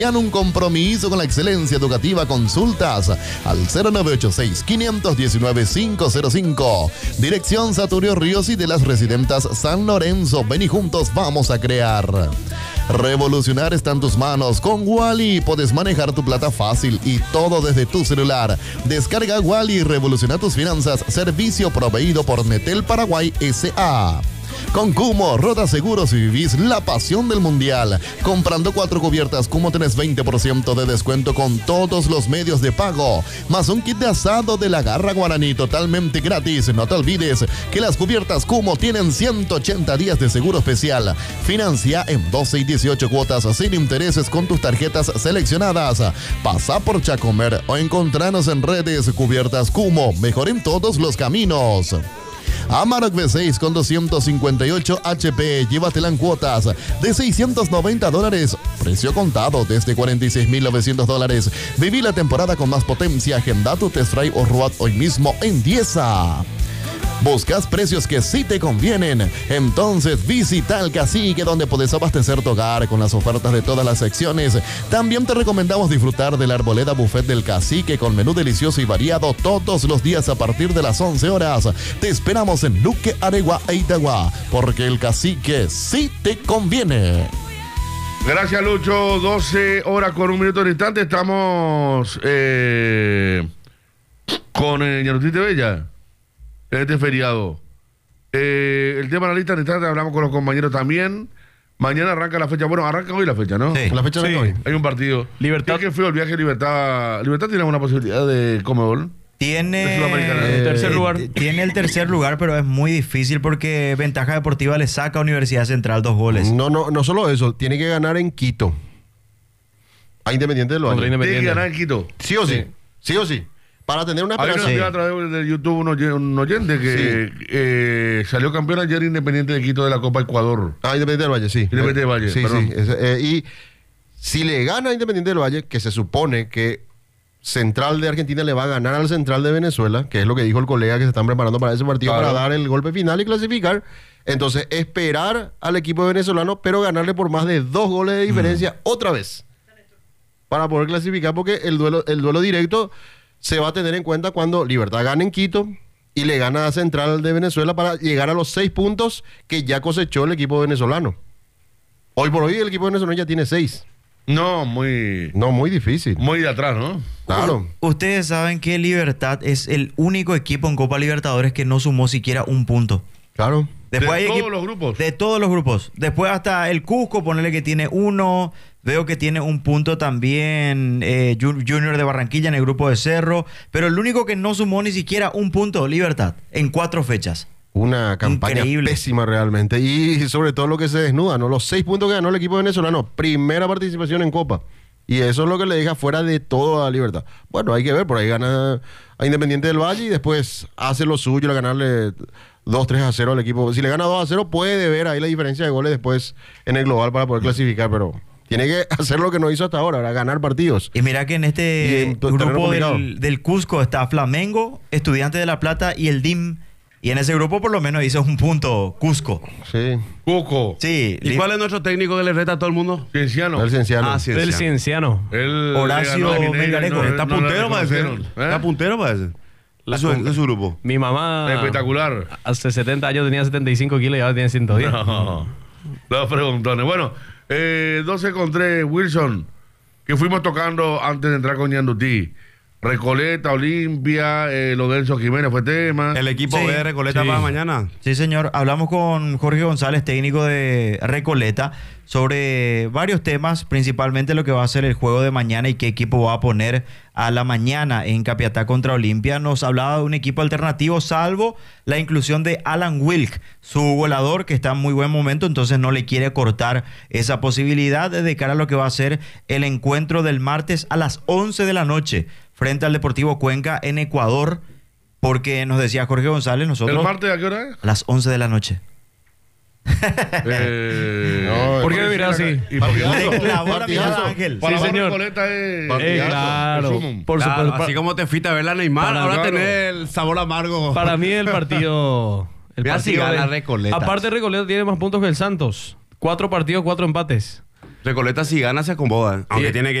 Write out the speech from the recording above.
un compromiso con la excelencia educativa. Consultas al 0986-519-505. Dirección Saturio Ríos y de las Residentas San Lorenzo. Ven y juntos vamos a crear. Revolucionar está en tus manos. Con Wally puedes manejar tu plata fácil y todo desde tu celular. Descarga Wally y revoluciona tus finanzas. Servicio proveído por Netel Paraguay S.A. Con Kumo, Rota Seguros y vivís la pasión del mundial. Comprando 4 cubiertas Kumo tenés 20% de descuento con todos los medios de pago. Más un kit de asado de la Garra Guaraní totalmente gratis. No te olvides que las cubiertas Kumo tienen 180 días de seguro especial. Financia en 12 y 18 cuotas sin intereses con tus tarjetas seleccionadas. Pasa por Chacomer o encontranos en redes. Cubiertas Kumo, mejor en todos los caminos. Amarok V6 con 258 HP, llévatela en cuotas de $690, precio contado desde $46,900. Viví la temporada con más potencia. Agenda tu test drive o RUAT hoy mismo en Diesa. ¿Buscas precios que sí te convienen? Entonces visita el Cacique, donde puedes abastecer tu hogar con las ofertas de todas las secciones. También te recomendamos disfrutar de la Arboleda Buffet del Cacique con menú delicioso y variado todos los días a partir de las 11 horas. Te esperamos en Luque, Aregua e Itagua, porque el Cacique sí te conviene. Gracias, Lucho. 12 horas con 1 minuto de instante. Estamos con Ñarutite Bella. Este feriado. El tema de la lista de instante, hablamos con los compañeros también. Mañana arranca la fecha. Bueno, arranca hoy la fecha, ¿no? Sí. La fecha de hoy. Hay un partido. Libertad. ¿Qué fue el viaje de Libertad? ¿Libertad tiene alguna posibilidad de Conmebol? Tiene tercer lugar. Tiene el tercer lugar, pero es muy difícil porque Ventaja Deportiva le saca a Universidad Central 2 goles. No solo eso, tiene que ganar en Quito. A Independiente del Valle. Tiene que ganar en Quito. Sí o sí. Sí o sí. Para tener una Hay esperanza. una a través de YouTube un oyente que salió campeón ayer Independiente de Quito de la Copa Ecuador. Independiente del Valle, sí. Independiente del Valle, sí, perdón. sí. Y si le gana a Independiente del Valle, que se supone que Central de Argentina le va a ganar al Central de Venezuela, que es lo que dijo el colega que se están preparando para ese partido, claro, para dar el golpe final y clasificar. Entonces, esperar al equipo venezolano, pero ganarle por más de 2 goles de diferencia otra vez. Para poder clasificar, porque el duelo directo se va a tener en cuenta cuando Libertad gane en Quito y le gana a Central de Venezuela para llegar a los 6 puntos que ya cosechó el equipo venezolano. Hoy por hoy el equipo venezolano ya tiene 6. No, muy difícil. Muy de atrás, ¿no? Claro. Ustedes saben que Libertad es el único equipo en Copa Libertadores que no sumó siquiera un punto. Claro. Después de hay todos los grupos. De todos los grupos. Después hasta el Cusco, ponerle que tiene 1. Veo que tiene un punto también Junior de Barranquilla en el grupo de Cerro. Pero el único que no sumó ni siquiera un punto, Libertad, en 4 fechas. Una campaña Increíble. pésima realmente. Y sobre todo lo que se desnuda, ¿no? Los 6 puntos que ganó el equipo venezolano. Primera participación en Copa. Y eso es lo que le deja fuera de todo a Libertad. Bueno, hay que ver. Por ahí gana a Independiente del Valle y después hace lo suyo, a ganarle 2-3-0 al equipo. Si le gana 2-0, puede ver ahí la diferencia de goles después en el global para poder clasificar, pero tiene que hacer lo que no hizo hasta ahora, ¿verdad? Ganar partidos. Y mira que en este grupo complicado. del Cusco está Flamengo, Estudiantes de La Plata y el DIM. Y en ese grupo por lo menos hizo un punto Cusco. Sí. Cuco. Sí. ¿Y cuál es nuestro técnico que le reta a todo el mundo? Cienciano. El Cienciano. Del Cienciano. Horacio Melgarejo. Está puntero, parece. Está puntero, parece. De su grupo. Mi mamá Espectacular. hace 70 años tenía 75 kilos y ahora tiene 110. No, los preguntones. Bueno, 12:03, Wilson, que fuimos tocando antes de entrar con Ñandutí. Recoleta, Olimpia, lo de Enzo Jiménez fue tema. El equipo Sí. B de Recoleta Sí. para mañana. Sí, señor. Hablamos con Jorge González, técnico de Recoleta, sobre varios temas, principalmente lo que va a ser el juego de mañana y qué equipo va a poner a la mañana en Capiatá contra Olimpia. Nos hablaba de un equipo alternativo, salvo la inclusión de Alan Wilk, su goleador, que está en muy buen momento, entonces no le quiere cortar esa posibilidad de cara a lo que va a ser el encuentro del martes a las 11 de la noche frente al Deportivo Cuenca en Ecuador, porque nos decía Jorge González, nosotros... ¿El martes a qué hora es? A las 11 de la noche. No, ¿Por qué me miras así? ¿Y por qué Le no? clavó la mirada, Partidazo. Ángel. Para Sí, la señor. Recoleta es Claro. el sumum. Por Claro, supuesto. así como te fuiste a ver la Neymar, Para- ahora claro. tenés el sabor amargo. Para mí el partido... Mira si gana de- Recoleta. Aparte Recoleta tiene más puntos que el Santos. 4 partidos, 4 empates. Recoleta si gana se acomoda, aunque tiene que